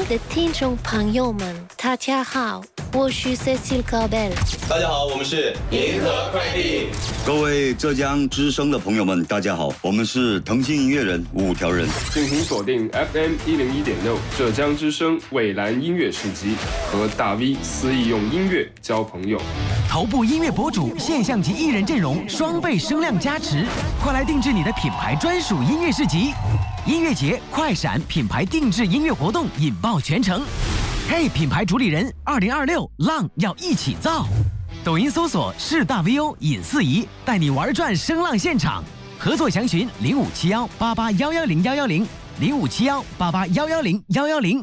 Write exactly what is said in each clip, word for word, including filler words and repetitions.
的听众朋友们，大家好，我是 Cecil Cabel。 大家好，我们是银河快递。 各位浙江之声的朋友们，大家好，我们是腾讯音乐人五条人。 敬请锁定 F M 一零一点六浙江之声蔚蓝音乐市集，和大 V 肆意用音乐交朋友。 头部音乐博主、现象级艺人阵容，双倍声量加持，快来定制你的品牌专属音乐市集。音乐节快闪品牌定制音乐活动引爆全城。嘿，品牌主理人，二零二六浪要一起造。抖音搜索是大 V O 尹四仪，带你玩转声浪现场。合作详询零五七幺八八幺幺零幺幺零零五七幺八八幺幺零幺幺零。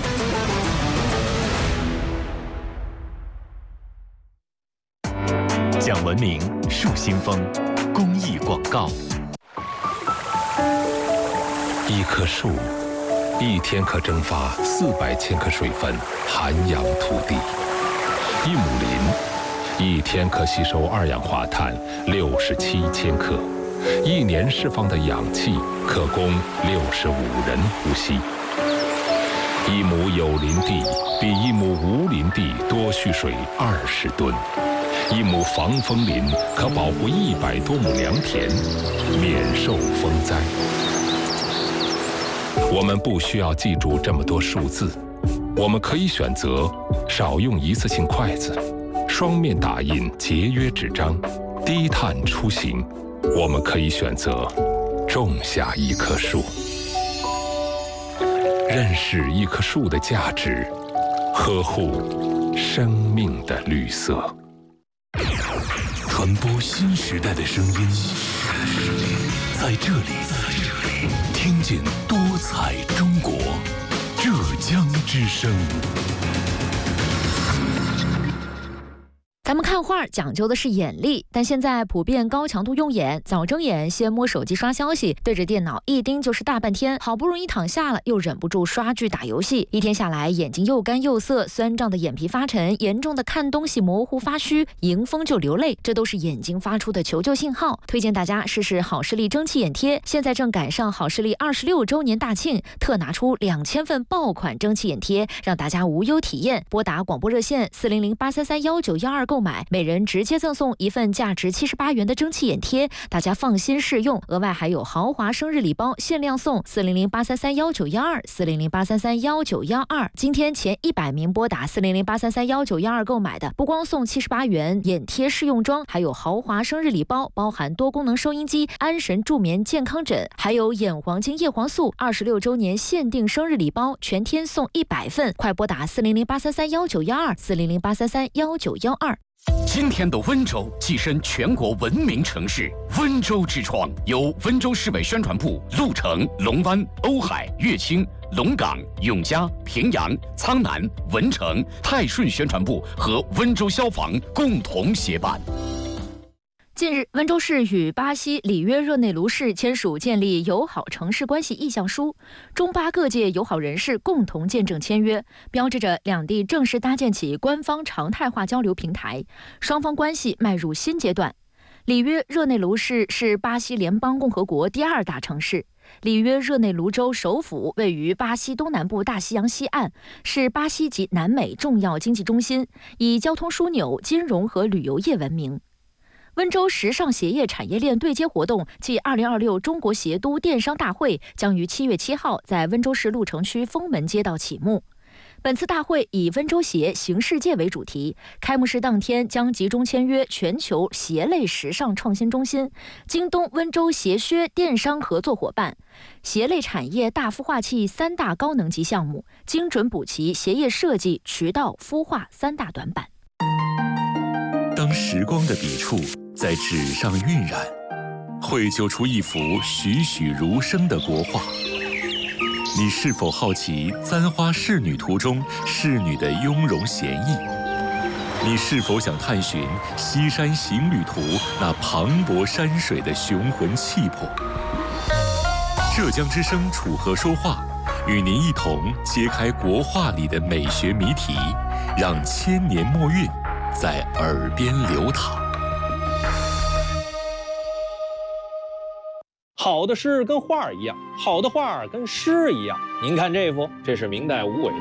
讲文明树新风，公益广告。 一棵树一天可蒸发四百千克水分，涵养土地；一亩林一天可吸收二氧化碳六十七千克，一年释放的氧气可供六十五人呼吸。一亩有林地比一亩无林地多蓄水二十吨，一亩防风林可保护一百多亩良田，免受风灾。我们不需要记住这么多数字，我们可以选择少用一次性筷子，双面打印节约纸张，低碳出行。我们可以选择种下一棵树，认识一棵树的价值，呵护生命的绿色。 传播新时代的声音，在这里，听见多彩中国，浙江之声。 咱们看画讲究的是眼力，但现在普遍高强度用眼，早睁眼先摸手机刷消息，对着电脑一盯就是大半天，好不容易躺下了，又忍不住刷剧打游戏，一天下来眼睛又干又涩，酸胀的眼皮发沉，严重的看东西模糊发虚，迎风就流泪，这都是眼睛发出的求救信号。推荐大家试试好视力蒸汽眼贴，现在正赶上好视力二十六周年大庆，特拿出两千份爆款蒸汽眼贴，让大家无忧体验。拨打广播热线四零零八三三幺九幺二购买，每人直接赠送一份价值七十八元的蒸汽眼贴，大家放心试用。额外还有豪华生日礼包限量送，四零零八三三幺九幺二四零零八三三幺九幺二。今天前一百名拨打四零零八三三幺九幺二购买的，不光送七十八元眼贴试用装，还有豪华生日礼包，包含多功能收音机、安神助眠健康枕，还有眼黄金叶黄素。二十六周年限定生日礼包，全天送一百份，快拨打四零零八三三幺九幺二四零零八三三幺九幺二。 今天的温州跻身全国文明城市，温州之窗由温州市委宣传部、鹿城、龙湾、瓯海、乐清、龙岗、永嘉、平阳、苍南、文成、泰顺宣传部和温州消防共同协办。 近日，温州市与巴西里约热内卢市签署建立友好城市关系意向书，中巴各界友好人士共同见证签约，标志着两地正式搭建起官方常态化交流平台，双方关系迈入新阶段。里约热内卢市是巴西联邦共和国第二大城市，里约热内卢州首府位于巴西东南部大西洋西岸，是巴西及南美重要经济中心，以交通枢纽、金融和旅游业闻名。温州时尚鞋业产业链对接活动暨二零二六中国鞋都电商大会将于七月七号在温州市鹿城区丰门街道启幕。本次大会以温州鞋行世界为主题，开幕式当天将集中签约全球鞋类时尚创新中心、京东温州鞋靴电商合作伙伴，鞋类产业大孵化器三大高能级项目，精准补齐鞋业设计、渠道、孵化三大短板。 当时光的笔触在纸上晕染，绘就出一幅栩栩如生的国画。你是否好奇《簪花仕女图》中仕女的雍容娴意？你是否想探寻《西山行旅图》那磅礴山水的雄浑气魄？浙江之声楚河说话，与您一同揭开国画里的美学谜题，让千年墨韵在耳边流淌。 好的诗跟画一样，好的画跟诗一样。您看这幅，这是明代吴伟